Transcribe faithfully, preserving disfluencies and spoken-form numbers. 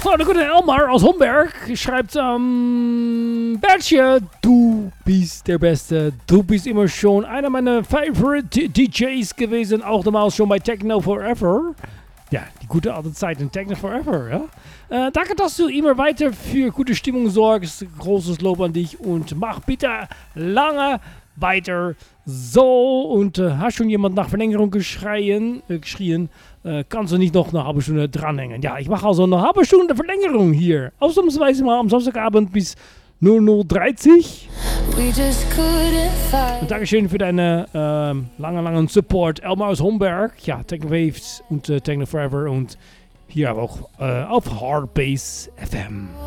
war der gute Elmar aus Homberg. Schreibt, ähm, Bertje, du bist der Beste. Du bist immer schon einer meiner Favorite D Js gewesen. Auch damals schon bei Techno Forever. Ja, die gute alte Zeit in Techno Forever, ja. Äh, danke, dass du immer weiter für gute Stimmung sorgst. Großes Lob an dich und mach bitte lange weiter so. Und äh, hast schon jemand nach Verlängerung geschrien, äh, geschrien, äh, kannst du nicht noch eine halbe Stunde dranhängen. Ja, ich mache also eine halbe Stunde Verlängerung hier. Ausnahmsweise mal am Samstagabend bis null null dreißig. Und Dankeschön für deine äh, lange, langen Support. Elmar aus Homberg, ja, Techno Waves und äh, Techno Forever und hier auch äh, auf Hardbase F M.